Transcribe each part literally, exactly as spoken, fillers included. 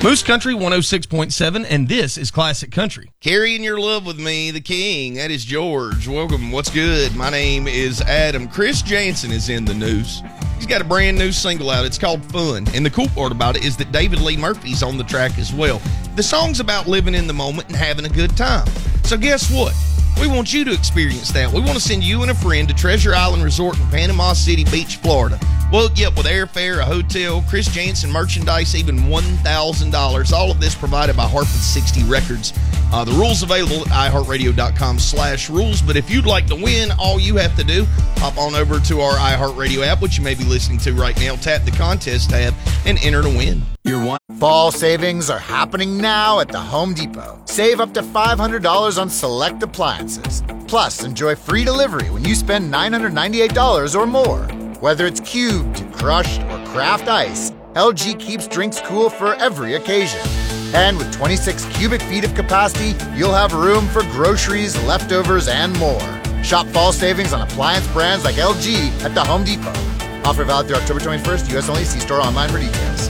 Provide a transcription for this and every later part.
Moose Country one oh six point seven, and this is Classic Country. Carrying your love with me, the king. That is George. Welcome. What's good? My name is Adam. Chris Jansen is in the news. He's got a brand new single out. It's called Fun. And the cool part about it is that David Lee Murphy's on the track as well. The song's about living in the moment and having a good time. So guess what? We want you to experience that. We want to send you and a friend to Treasure Island Resort in Panama City Beach, Florida. Well, yep, with airfare, a hotel, Chris Jansen merchandise, even one thousand dollars. All of this provided by Hartford sixty Records. Uh, the rules available at iHeartRadio.com slash rules. But if you'd like to win, all you have to do, hop on over to our iHeartRadio app, which you may be listening to right now, tap the contest tab, and enter to win. Your one fall savings are happening now at the Home Depot. Save up to five hundred dollars on select appliances. Plus, enjoy free delivery when you spend nine hundred ninety-eight dollars or more. Whether it's cubed, crushed, or craft ice, L G keeps drinks cool for every occasion. And with twenty-six cubic feet of capacity, you'll have room for groceries, leftovers, and more. Shop fall savings on appliance brands like L G at the Home Depot. Offer valid through October twenty-first, U S only. See store online for details.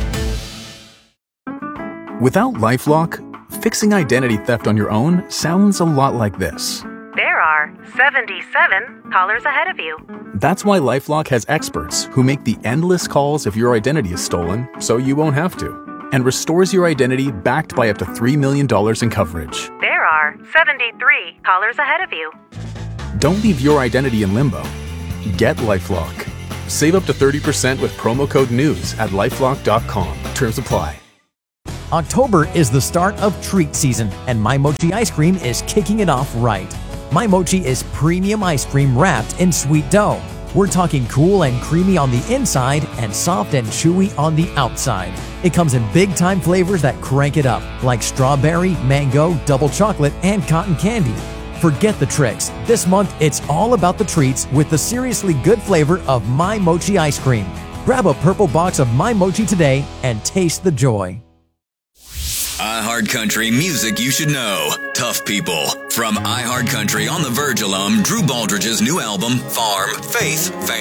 Without LifeLock, fixing identity theft on your own sounds a lot like this. There are seventy-seven callers ahead of you. That's why LifeLock has experts who make the endless calls if your identity is stolen, so you won't have to, and restores your identity backed by up to three million dollars in coverage. There are seventy-three callers ahead of you. Don't leave your identity in limbo. Get LifeLock. Save up to thirty percent with promo code NEWS at lifelock dot com. Terms apply. October is the start of treat season, and My Mochi ice cream is kicking it off right. My Mochi is premium ice cream wrapped in sweet dough. We're talking cool and creamy on the inside and soft and chewy on the outside. It comes in big-time flavors that crank it up, like strawberry, mango, double chocolate, and cotton candy. Forget the tricks. This month, it's all about the treats with the seriously good flavor of My Mochi ice cream. Grab a purple box of My Mochi today and taste the joy. iHeartCountry music you should know. Tough People. From iHeartCountry on the Verge alum, Drew Baldridge's new album, Farm, Faith, Family.